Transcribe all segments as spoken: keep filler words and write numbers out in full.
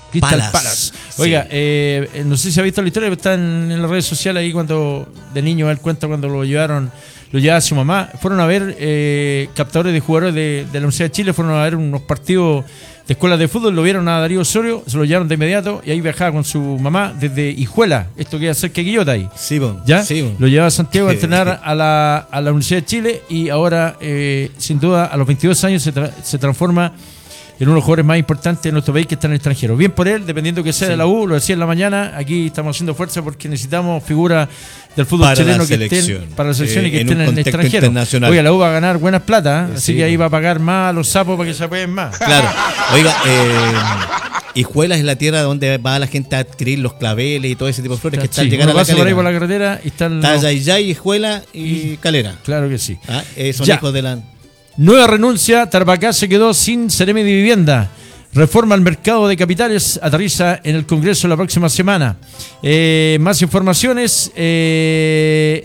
Crystal Palace. Palace. Oiga, Sí. eh, no sé si ha visto la historia, pero está en, en las redes sociales ahí cuando de niño él cuenta cuando lo llevaron, lo llevaba a su mamá. Fueron a ver eh, captadores de jugadores de, de la Universidad de Chile, fueron a ver unos partidos de escuelas de fútbol, lo vieron a Darío Osorio, se lo llevaron de inmediato y ahí viajaba con su mamá desde Hijuela, esto queda cerca de Quillota ahí. Sí, bo. ¿Ya? Sí, bo. Lo llevaba a Santiago a entrenar a la, a la Universidad de Chile y ahora, eh, sin duda, a los veintidós años se, tra- se transforma en uno de los jugadores más importantes de nuestro país que está en el extranjero. Bien por él, dependiendo que sea Sí. de la U, lo decía en la mañana, aquí estamos haciendo fuerza porque necesitamos figuras del fútbol Para chileno la que estén selección. para la selección Eh, y que en estén un en el contexto extranjero. internacional. Oiga, la U va a ganar buenas plata, ¿eh? así Sí, que ahí bueno. va a pagar más a los sapos para que se apeguen más. Claro. Oiga, eh, Hijuela es la tierra donde va la gente a adquirir los claveles y todo ese tipo de flores que están Sí, llegando uno a la pasa por ahí calera. por la carretera y están Está los- Yayay, Hijuela y Calera. Claro que sí. Ah, eh, son Ya. hijos de la... Nueva renuncia, Tarapacá se quedó sin Seremi de Vivienda. Reforma al mercado de capitales, aterriza en el Congreso la próxima semana. Eh, más informaciones. Eh,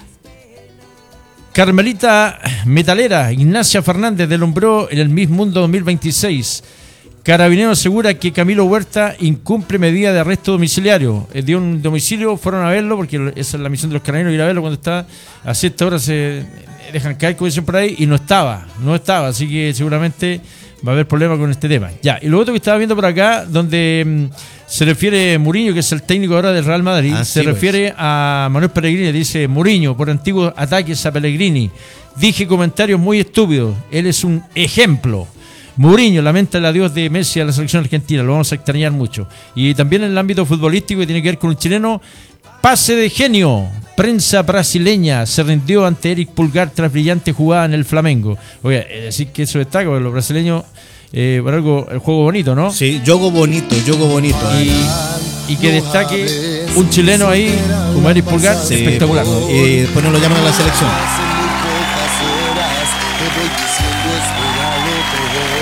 Carmelita Metalera, Ignacia Fernández delumbró en el Miss Mundo dos mil veintiséis. Carabinero asegura que Camilo Huerta incumple medida de arresto domiciliario. Eh, dio un domicilio, fueron a verlo, porque esa es la misión de los carabineros, ir a verlo cuando está a cierta hora se dejan caer, como dicen por ahí, y no estaba, no estaba, así que seguramente va a haber problemas con este tema. Ya, y lo otro que estaba viendo por acá, donde mm, se refiere Mourinho, que es el técnico ahora del Real Madrid, Ah, se sí, pues. refiere a Manuel Pellegrini, dice Mourinho, por antiguos ataques a Pellegrini. Dije comentarios muy estúpidos, él es un ejemplo. Mourinho lamenta el adiós de Messi a la selección argentina, lo vamos a extrañar mucho. Y también en el ámbito futbolístico que tiene que ver con un chileno, pase de genio. Prensa brasileña se rindió ante Eric Pulgar tras brillante jugada en el Flamengo. Oye, es decir que eso destaca, porque los brasileños, eh, por algo, el juego bonito, ¿no? Sí, yogo bonito, yogo bonito. Y, y que destaque un chileno ahí, como Eric Pulgar, Sí, espectacular. Y después no lo llaman a la selección.